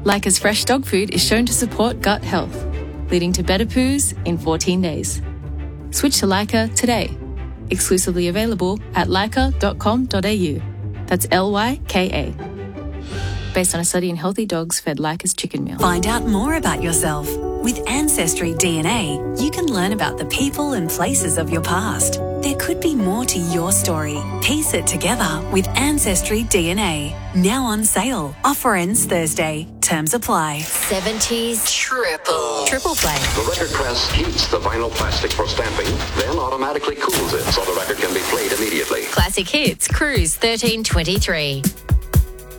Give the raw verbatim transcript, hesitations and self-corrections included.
Leica's fresh dog food is shown to support gut health, leading to better poos in fourteen days. Switch to Leica today. Exclusively available at leica dot com dot a u. That's L Y K A. Based on a study in healthy dogs fed Leica's chicken meal. Find out more about yourself. With Ancestry D N A, you can learn about the people and places of your past. There could be more to your story. Piece it together with Ancestry D N A. Now on sale. Offer ends Thursday. Terms apply. seventies triple. Triple play. The record press heats the vinyl plastic for stamping, then automatically cools it so the record can be played immediately. Classic Hits, Cruise thirteen twenty-three.